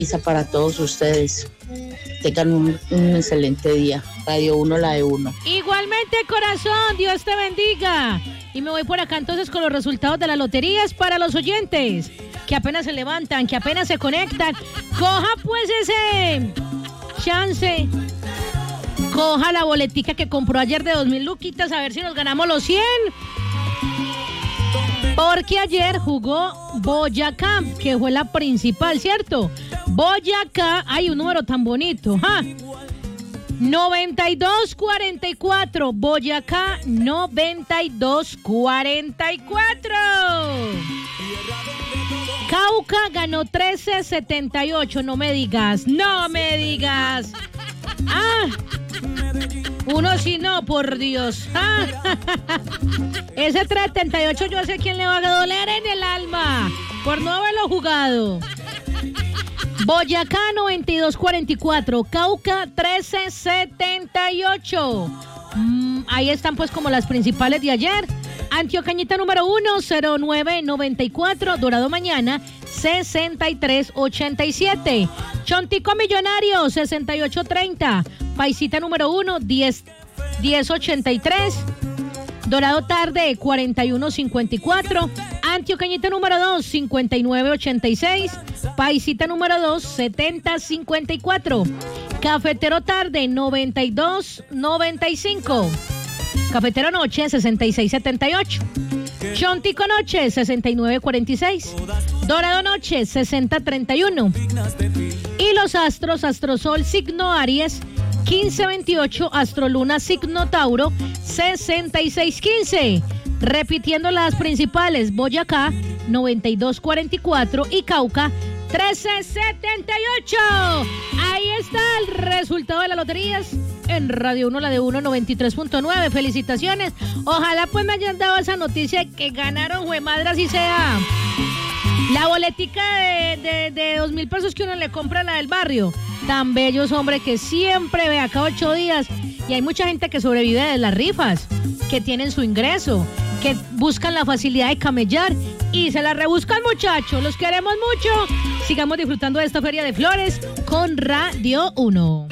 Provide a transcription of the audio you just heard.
para todos ustedes. Tengan un excelente día. Radio 1, la de 1. Igualmente, corazón, Dios te bendiga. Y me voy por acá entonces con los resultados de las loterías para los oyentes que apenas se levantan, que apenas se conectan. Coja pues ese chance. Coja la boletica que compró ayer de 2.000 luquitas, a ver si nos ganamos los 100. Porque ayer jugó Boyacá, que fue la principal, ¿cierto? Boyacá, hay un número tan bonito, ¿ja? 9244, Boyacá 9244. Cauca ganó 1378, no me digas. Uno sí no, por Dios. Ese 378 yo sé quién le va a doler en el alma por no haberlo jugado. Boyacá 9244, Cauca 1378. Ahí están pues como las principales de ayer. Antioqueñita número 1, 0994, Dorado Mañana 6387. Chontico Millonario 6830. Paisita número 1, 1083. Dorado Tarde 4154. Antioqueñita número 2, 5986. Paisita número 2, 7054. Cafetero Tarde 9295. Cafetero Noche 6678. Chontico Noche 6946. Dorado Noche 6031. Y los astros, Astrosol signo Aries 1528, Astroluna signo Tauro 6615. Repitiendo las principales, Boyacá 9244 y Cauca 1378. Ahí está el resultado de las loterías en Radio 1, la de 1, 93.9. Felicitaciones. Ojalá pues me hayan dado esa noticia que ganaron, madre, así sea la boletica de 2.000 pesos que uno le compra a la del barrio. Tan bellos, hombre, que siempre ve acá 8 días. Y hay mucha gente que sobrevive de las rifas, que tienen su ingreso, que buscan la facilidad de camellar y se la rebuscan, muchachos. Los queremos mucho. Sigamos disfrutando de esta Feria de Flores con Radio 1.